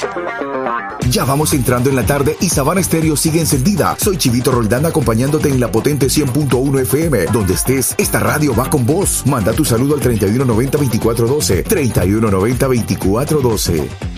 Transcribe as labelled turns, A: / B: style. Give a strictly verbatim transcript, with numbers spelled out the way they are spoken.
A: Ya vamos entrando en la tarde y Sabana Estéreo sigue encendida. Soy Chivito Roldán acompañándote en la potente cien punto uno F M. Donde estés, esta radio va con vos. Manda tu saludo al treinta y uno noventa veinticuatro doce. treinta y uno noventa veinticuatro doce.